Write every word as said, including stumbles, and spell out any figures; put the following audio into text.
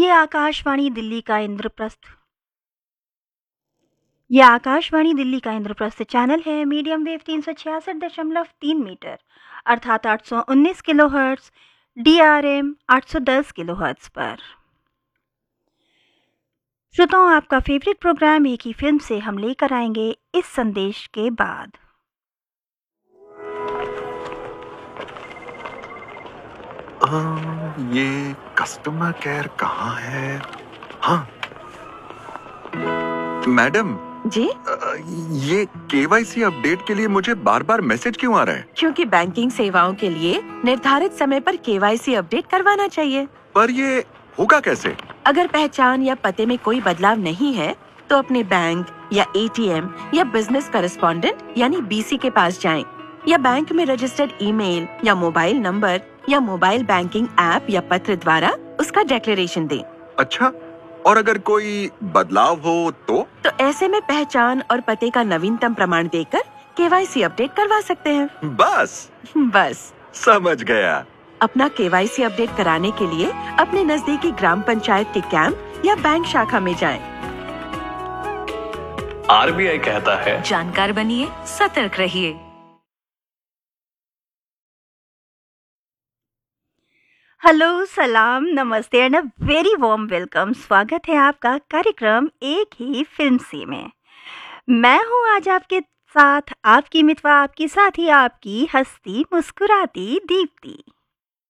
ये आकाशवाणी दिल्ली का इंद्रप्रस्थ ये आकाशवाणी दिल्ली का इंद्रप्रस्थ चैनल है। मीडियम वेव तीन सौ छियासठ दशमलव तीन मीटर अर्थात आठ सौ उन्नीस kilo hertz, D R M आठ सौ दस किलो हर्ट्ज पर। श्रोताओं, आपका फेवरेट प्रोग्राम एक ही फिल्म से हम लेकर आएंगे इस संदेश के बाद। आ, ये कस्टमर केयर कहाँ है? हाँ मैडम जी, आ, ये केवाईसी अपडेट के लिए मुझे बार बार मैसेज क्यों आ रहा है? क्योंकि बैंकिंग सेवाओं के लिए निर्धारित समय पर केवाईसी अपडेट करवाना चाहिए। पर ये होगा कैसे? अगर पहचान या पते में कोई बदलाव नहीं है, तो अपने बैंक या एटीएम या बिजनेस करेस्पॉन्डेंट यानी बीसी के पास जाएं, या बैंक में रजिस्टर्ड ईमेल या मोबाइल नंबर या मोबाइल बैंकिंग ऐप या पत्र द्वारा उसका डिक्लेरेशन दें। अच्छा, और अगर कोई बदलाव हो तो? तो ऐसे में पहचान और पते का नवीनतम प्रमाण देकर केवाईसी अपडेट करवा सकते हैं। बस बस समझ गया। अपना केवाईसी अपडेट कराने के लिए अपने नजदीकी ग्राम पंचायत के कैंप या बैंक शाखा में जाएं। आरबीआई कहता है, जानकार बनिए, सतर्क रहिए। हेलो, सलाम, नमस्ते and a very warm welcome. स्वागत है आपका कार्यक्रम एक ही फिल्म से में। मैं हूँ आज आपके साथ, आपकी मितवा, आपकी साथी, आपकी हंसती मुस्कुराती दीप्ति।